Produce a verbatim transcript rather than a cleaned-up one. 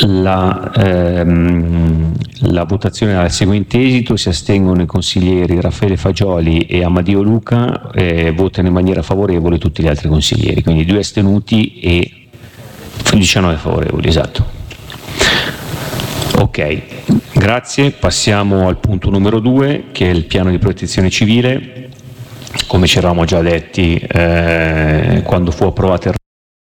La, ehm, la votazione ha il seguente esito: si astengono i consiglieri Raffaele Fagioli e Amadio Luca, eh, votano in maniera favorevole tutti gli altri consiglieri, quindi due astenuti e diciannove favorevoli, esatto. Ok, grazie. Passiamo al punto numero due, che è il piano di protezione civile. Come ci eravamo già detti eh, quando fu approvato il